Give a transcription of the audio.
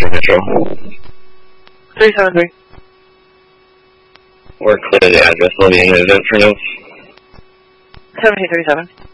Control. 373. Or clear the address. Will be an event for notes. 1737.